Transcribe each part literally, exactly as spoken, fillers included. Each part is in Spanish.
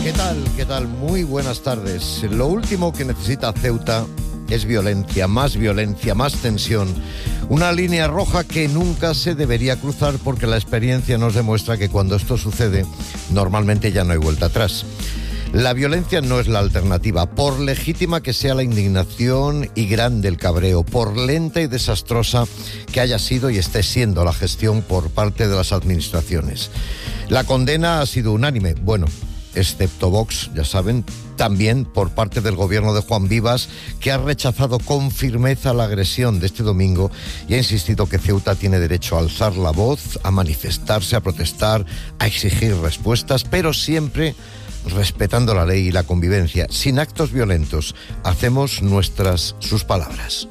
¿Qué tal? ¿Qué tal? Muy buenas tardes. Lo último que necesita Ceuta es violencia, más violencia, más tensión. Una línea roja que nunca se debería cruzar porque la experiencia nos demuestra que cuando esto sucede, normalmente ya no hay vuelta atrás. La violencia no es la alternativa, por legítima que sea la indignación y grande el cabreo, por lenta y desastrosa que haya sido y esté siendo la gestión por parte de las administraciones. La condena ha sido unánime, bueno, excepto Vox, ya saben, también por parte del gobierno de Juan Vivas, que ha rechazado con firmeza la agresión de este domingo y ha insistido que Ceuta tiene derecho a alzar la voz, a manifestarse, a protestar, a exigir respuestas, pero siempre respetando la ley y la convivencia, sin actos violentos. Hacemos nuestras sus palabras.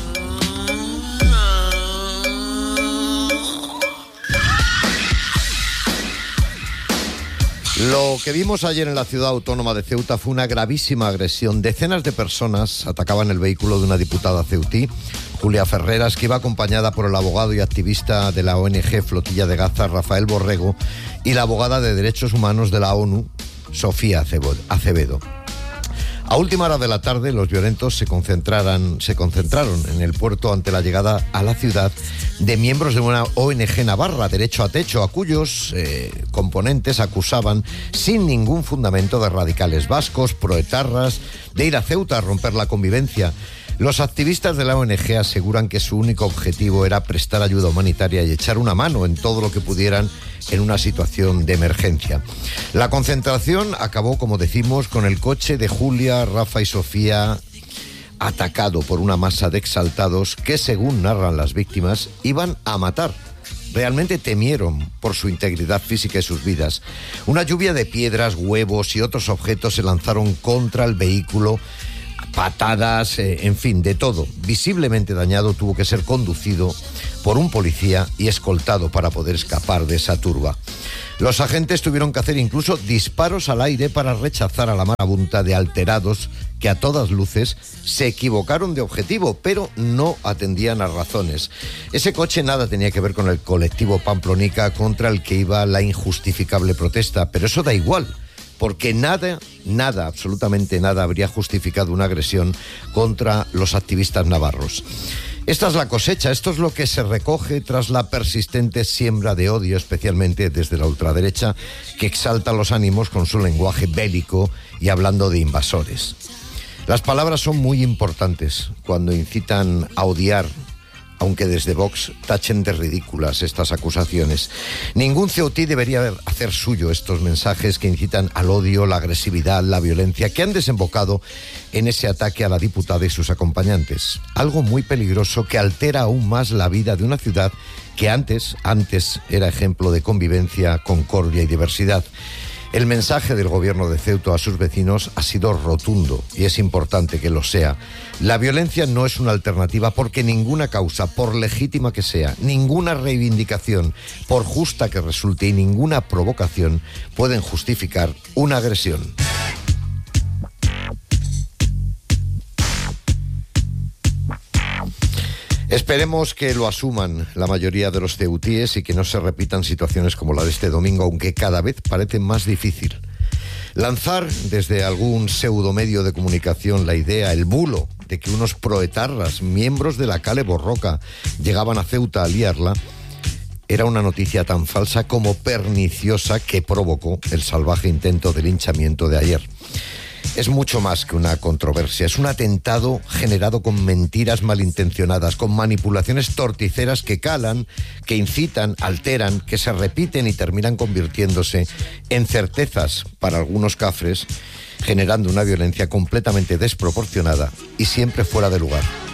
Lo que vimos ayer en la ciudad autónoma de Ceuta fue una gravísima agresión. Decenas de personas atacaban el vehículo de una diputada ceutí, Julia Ferreras, que iba acompañada por el abogado y activista de la O N G Flotilla de Gaza, Rafael Borrego, y la abogada de Derechos Humanos de la ONU, Sofía Acevedo. A última hora de la tarde, los violentos se concentraron, se concentraron en el puerto ante la llegada a la ciudad de miembros de una O N G navarra, Derecho a Techo, a cuyos eh, componentes acusaban sin ningún fundamento de radicales vascos, proetarras, de ir a Ceuta a romper la convivencia. Los activistas de la O N G aseguran que su único objetivo era prestar ayuda humanitaria y echar una mano en todo lo que pudieran en una situación de emergencia. La concentración acabó, como decimos, con el coche de Julia, Rafa y Sofía atacado por una masa de exaltados que, según narran las víctimas, iban a matar. Realmente temieron por su integridad física y sus vidas. Una lluvia de piedras, huevos y otros objetos se lanzaron contra el vehículo, patadas, eh, en fin, de todo. Visiblemente dañado, tuvo que ser conducido por un policía y escoltado para poder escapar de esa turba. Los agentes tuvieron que hacer incluso disparos al aire para rechazar a la marabunta de alterados que a todas luces se equivocaron de objetivo, pero no atendían a razones. Ese coche nada tenía que ver con el colectivo Pamplonica contra el que iba la injustificable protesta, pero eso da igual, porque nada, nada, absolutamente nada habría justificado una agresión contra los activistas navarros. Esta es la cosecha, esto es lo que se recoge tras la persistente siembra de odio, especialmente desde la ultraderecha, que exalta los ánimos con su lenguaje bélico y hablando de invasores. Las palabras son muy importantes cuando incitan a odiar, aunque desde Vox tachen de ridículas estas acusaciones. Ningún ceutí debería hacer suyo estos mensajes que incitan al odio, la agresividad, la violencia, que han desembocado en ese ataque a la diputada y sus acompañantes. Algo muy peligroso que altera aún más la vida de una ciudad que antes, antes era ejemplo de convivencia, concordia y diversidad. El mensaje del gobierno de Ceuta a sus vecinos ha sido rotundo y es importante que lo sea. La violencia no es una alternativa porque ninguna causa, por legítima que sea, ninguna reivindicación, por justa que resulte y ninguna provocación pueden justificar una agresión. Esperemos que lo asuman la mayoría de los ceutíes y que no se repitan situaciones como la de este domingo, aunque cada vez parece más difícil. Lanzar desde algún pseudomedio de comunicación la idea, el bulo, de que unos proetarras, miembros de la Kale Borroka, llegaban a Ceuta a liarla, era una noticia tan falsa como perniciosa que provocó el salvaje intento de linchamiento de ayer. Es mucho más que una controversia, es un atentado generado con mentiras malintencionadas, con manipulaciones torticeras que calan, que incitan, alteran, que se repiten y terminan convirtiéndose en certezas para algunos cafres, generando una violencia completamente desproporcionada y siempre fuera de lugar.